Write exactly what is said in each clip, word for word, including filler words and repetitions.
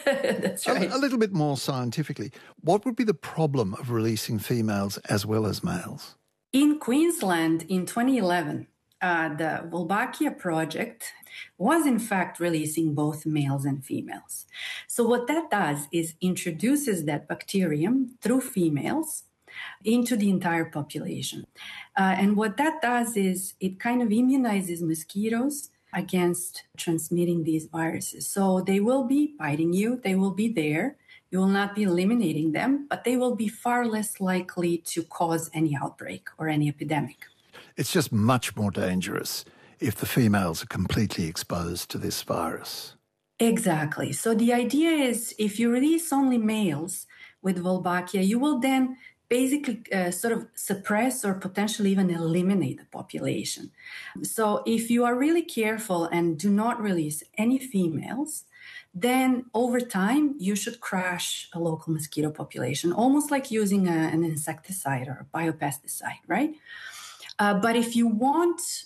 That's right. A, a little bit more scientifically, what would be the problem of releasing females as well as males? In Queensland in twenty eleven, uh, the Wolbachia project was in fact releasing both males and females. So what that does is introduces that bacterium through females into the entire population. Uh, and what that does is it kind of immunizes mosquitoes against transmitting these viruses. So they will be biting you, they will be there. You will not be eliminating them, but they will be far less likely to cause any outbreak or any epidemic. It's just much more dangerous if the females are completely exposed to this virus. Exactly. So the idea is if you release only males with Wolbachia, you will then basically uh, sort of suppress or potentially even eliminate the population. So if you are really careful and do not release any females, then over time, you should crash a local mosquito population, almost like using a, an insecticide or a biopesticide, right? Uh, but if you want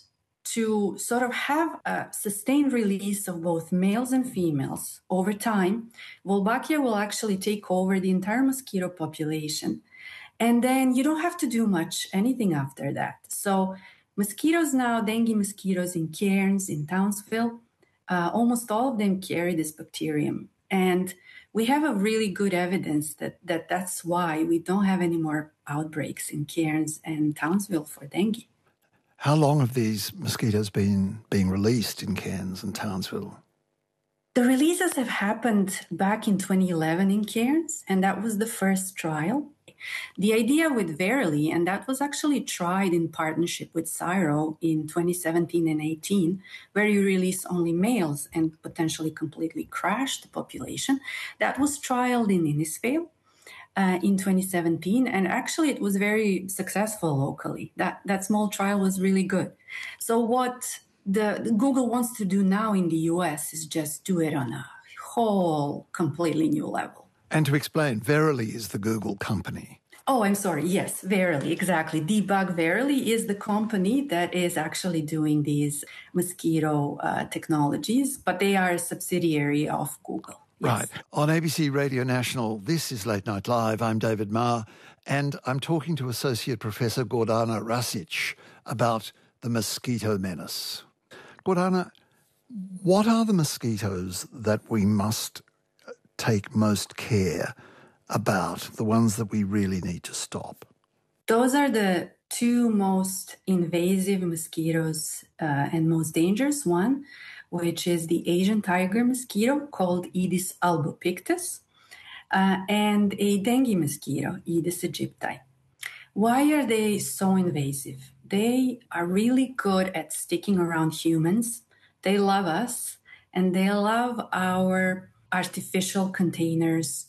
to sort of have a sustained release of both males and females over time, Wolbachia will actually take over the entire mosquito population. And then you don't have to do much, anything after that. So mosquitoes now, dengue mosquitoes in Cairns, in Townsville, Uh, almost all of them carry this bacterium. And we have a really good evidence that, that that's why we don't have any more outbreaks in Cairns and Townsville for dengue. How long have these mosquitoes been being released in Cairns and Townsville? The releases have happened back in twenty eleven in Cairns, and that was the first trial. The idea with Verily, and that was actually tried in partnership with Ciro in twenty seventeen and eighteen, where you release only males and potentially completely crash the population. That was trialed in Innisfail uh, in twenty seventeen, and actually it was very successful locally. That, that small trial was really good. So what the, the Google wants to do now in the U S is just do it on a whole completely new level. And to explain, Verily is the Google company. Oh, I'm sorry. Yes, Verily, exactly. Debug Verily is the company that is actually doing these mosquito uh, technologies, but they are a subsidiary of Google. Yes. Right. On A B C Radio National, this is Late Night Live. I'm David Marr, and I'm talking to Associate Professor Gordana Rasic about the mosquito menace. Gordana, what are the mosquitoes that we must take most care about, the ones that we really need to stop? Those are the two most invasive mosquitoes uh, and most dangerous one, which is the Asian tiger mosquito called Aedes albopictus uh, and a dengue mosquito, Aedes aegypti. Why are they so invasive? They are really good at sticking around humans. They love us, and they love our artificial containers,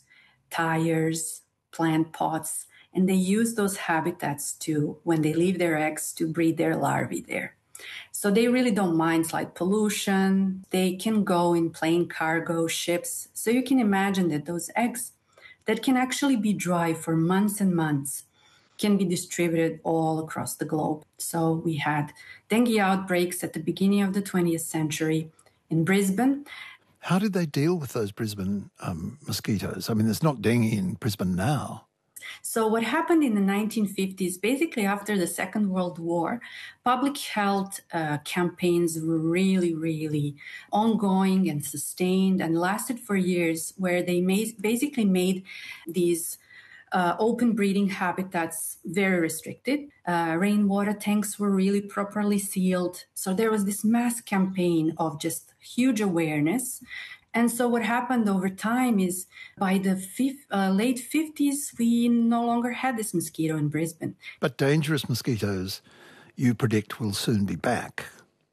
tires, plant pots, and they use those habitats to, when they leave their eggs, to breed their larvae there. So they really don't mind slight pollution. They can go in plain cargo ships. So you can imagine that those eggs that can actually be dry for months and months can be distributed all across the globe. So we had dengue outbreaks at the beginning of the twentieth century in Brisbane. How did they deal with those Brisbane um, mosquitoes? I mean, there's not dengue in Brisbane now. So what happened in the nineteen fifties, basically after the Second World War, public health uh, campaigns were really, really ongoing and sustained and lasted for years, where they made, basically made these uh, open breeding habitats very restricted. Uh, rainwater tanks were really properly sealed. So there was this mass campaign of just huge awareness. And so what happened over time is by the fifth, uh, late fifties, we no longer had this mosquito in Brisbane. But dangerous mosquitoes, you predict, will soon be back.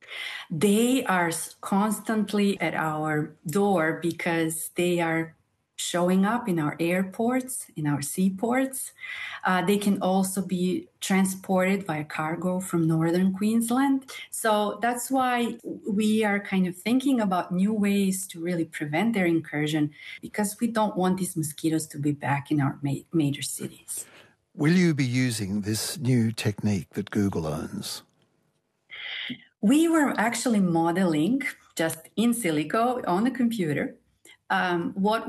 They are constantly at our door because they are showing up in our airports, in our seaports. Uh, they can also be transported via cargo from northern Queensland. So that's why we are kind of thinking about new ways to really prevent their incursion, because we don't want these mosquitoes to be back in our ma- major cities. Will you be using this new technique that Google owns? We were actually modeling just in silico on the computer um, what